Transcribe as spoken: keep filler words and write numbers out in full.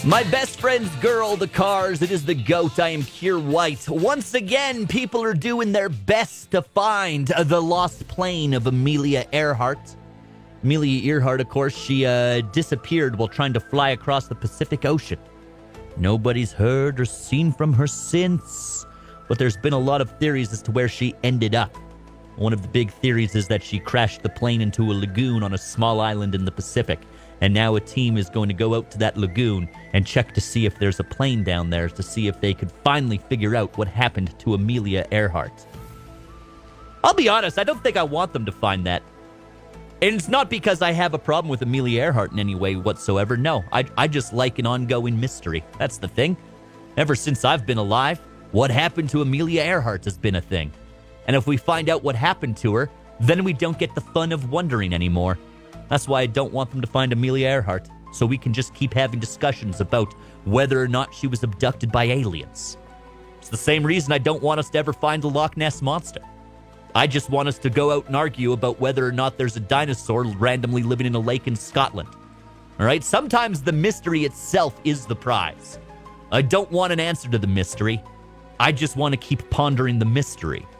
My best friend's girl, the cars, it is the GOAT. I am Keir White. Once again, people are doing their best to find the lost plane of Amelia Earhart. Amelia Earhart, of course, she uh, disappeared while trying to fly across the Pacific Ocean. Nobody's heard or seen from her since, but there's been a lot of theories as to where she ended up. One of the big theories is that she crashed the plane into a lagoon on a small island in the Pacific. And now a team is going to go out to that lagoon and check to see if there's a plane down there to see if they could finally figure out what happened to Amelia Earhart. I'll be honest, I don't think I want them to find that. And it's not because I have a problem with Amelia Earhart in any way whatsoever. No, I, I just like an ongoing mystery. That's the thing. Ever since I've been alive, what happened to Amelia Earhart has been a thing. And if we find out what happened to her, then we don't get the fun of wondering anymore. That's why I don't want them to find Amelia Earhart, so we can just keep having discussions about whether or not she was abducted by aliens. It's the same reason I don't want us to ever find the Loch Ness Monster. I just want us to go out and argue about whether or not there's a dinosaur randomly living in a lake in Scotland. All right? Sometimes the mystery itself is the prize. I don't want an answer to the mystery. I just want to keep pondering the mystery.